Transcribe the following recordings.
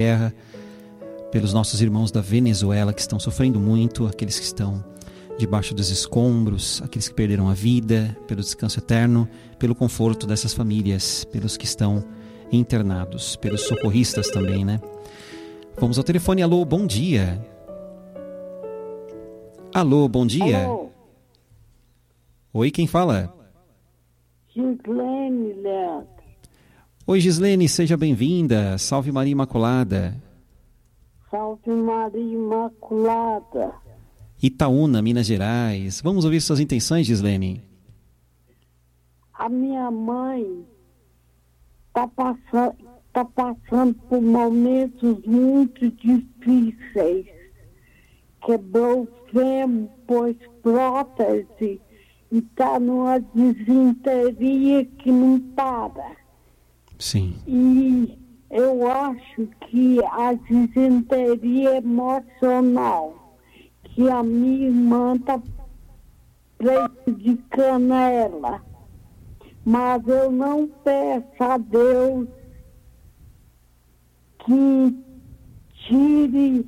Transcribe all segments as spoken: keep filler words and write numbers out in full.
guerra, pelos nossos irmãos da Venezuela que estão sofrendo muito, aqueles que estão debaixo dos escombros, aqueles que perderam a vida, pelo descanso eterno, pelo conforto dessas famílias, pelos que estão internados, pelos socorristas também, né? Vamos ao telefone. Alô, bom dia. Alô, bom dia. Alô. Oi, quem fala? Gislene, Leandro. Oi, Gislene, seja bem-vinda. Salve Maria Imaculada. Salve Maria Imaculada. Itaúna, Minas Gerais. Vamos ouvir suas intenções, Gislene. A minha mãe está passando, tá passando por momentos muito difíceis. Quebrou o fêmur, pôs prótese e está numa disenteria que não para. Sim. E eu acho que a disenteria emocional, que a minha irmã está prejudicando ela. Mas eu não peço a Deus que tire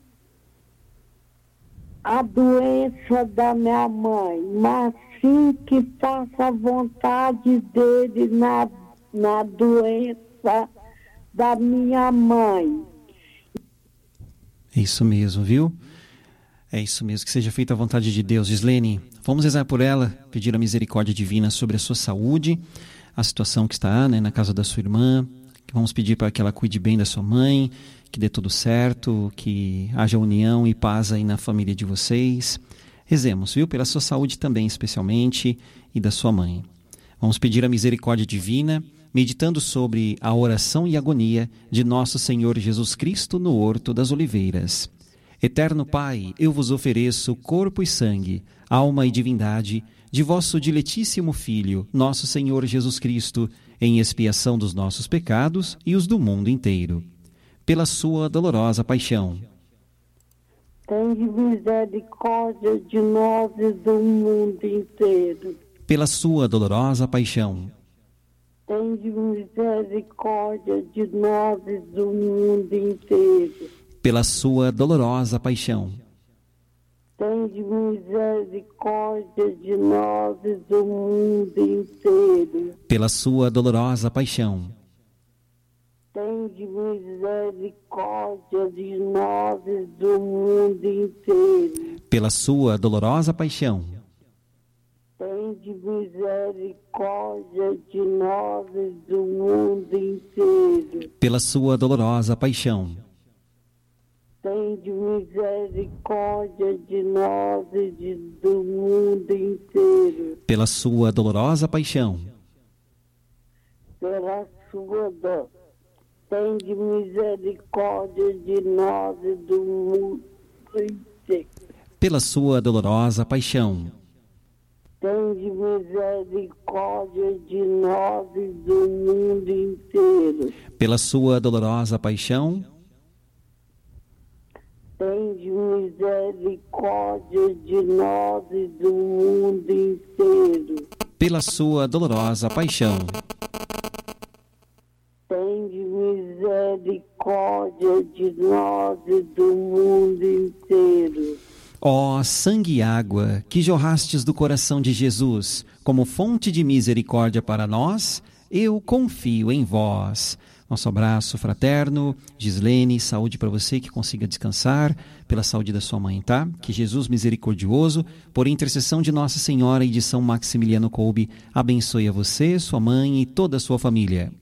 a doença da minha mãe, mas sim que faça a vontade dele na, na doença da minha mãe. É isso mesmo, viu? É isso mesmo, que seja feita a vontade de Deus. Gislene, vamos rezar por ela, pedir a misericórdia divina sobre a sua saúde, a situação que está, né, na casa da sua irmã. Vamos pedir para que ela cuide bem da sua mãe, que dê tudo certo, que haja união e paz aí na família de vocês. Rezemos, viu? Pela sua saúde também, especialmente, e da sua mãe. Vamos pedir a misericórdia divina, meditando sobre a oração e agonia de nosso Senhor Jesus Cristo no Horto das Oliveiras. Eterno Pai, eu vos ofereço corpo e sangue, alma e divindade de vosso diletíssimo Filho, nosso Senhor Jesus Cristo, em expiação dos nossos pecados e os do mundo inteiro. Pela sua dolorosa paixão. Tende misericórdia de nós e do mundo inteiro. Pela sua dolorosa paixão. Tende misericórdia de nós e do mundo inteiro. Pela sua dolorosa paixão. Tende misericórdia de nós e do mundo inteiro. Pela sua dolorosa paixão. Tende misericórdia de nós e do mundo inteiro. Pela sua dolorosa paixão. Tende misericórdia de nós e do mundo inteiro. Pela sua dolorosa paixão. Tende misericórdia de nós e de, do mundo inteiro. Pela sua dolorosa paixão. Pela sua do... Tende misericórdia de nós e do mundo inteiro. Pela sua dolorosa paixão. Tende misericórdia de nós e do mundo inteiro. Pela sua dolorosa paixão. Tende misericórdia de nós e do mundo inteiro. Pela sua dolorosa paixão. Tende misericórdia de nós e do mundo inteiro. Ó sangue e água que jorrastes do coração de Jesus como fonte de misericórdia para nós, eu confio em vós. Nosso abraço fraterno. Gislene, saúde para você, que consiga descansar, pela saúde da sua mãe, tá? Que Jesus misericordioso, por intercessão de Nossa Senhora e de São Maximiliano Kolbe, abençoe a você, sua mãe e toda a sua família.